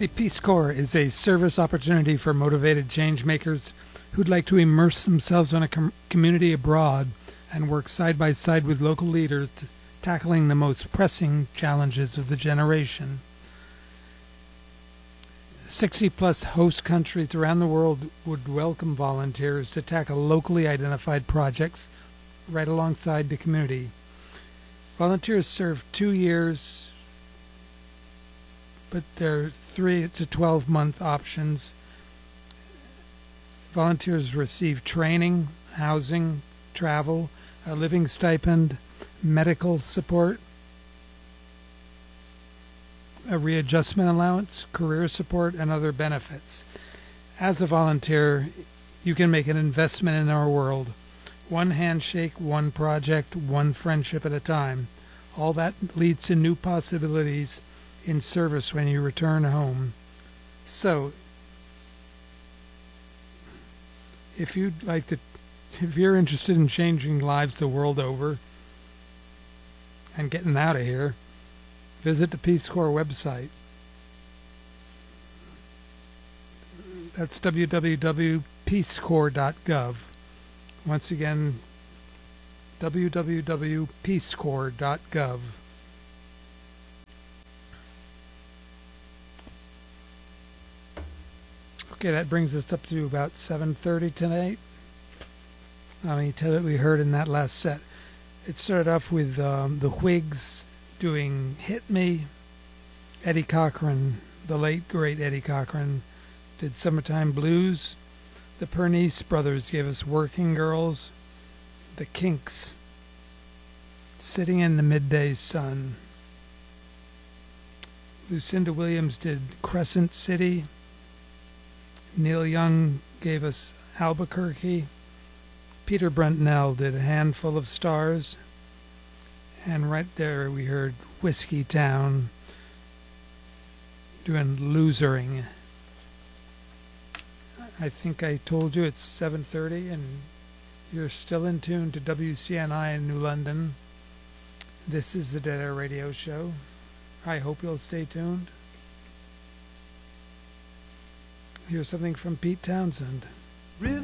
The Peace Corps is a service opportunity for motivated change makers who'd like to immerse themselves in a community abroad and work side by side with local leaders tackling the most pressing challenges of the generation. 60-plus host countries around the world would welcome volunteers to tackle locally identified projects right alongside the community. Volunteers serve 2 years, but there are 3 to 12-month options. Volunteers receive training, housing, travel, a living stipend, medical support, a readjustment allowance, career support, and other benefits. As a volunteer, you can make an investment in our world. One handshake, one project, one friendship at a time. All that leads to new possibilities in service when you return home. So, if you're interested in changing lives the world over and getting out of here, visit the Peace Corps website. That's www.peacecorps.gov. Once again, www.peacecorps.gov. Okay, that brings us up to about 7:30 tonight. Let me tell you what we heard in that last set. It started off with the Whigs doing Hit Me. Eddie Cochran, the late great Eddie Cochran, did Summertime Blues. The Pernice Brothers gave us Working Girls. The Kinks, Sitting in the Midday Sun. Lucinda Williams did Crescent City. Neil Young gave us Albuquerque. Peter Brentnell did A Handful of Stars. And right there we heard Whiskey Town doing Losering. I think I told you it's 7:30 and you're still in tune to WCNI in New London. This is the Dead Air Radio Show. I hope you'll stay tuned. Here's something from Pete Townsend.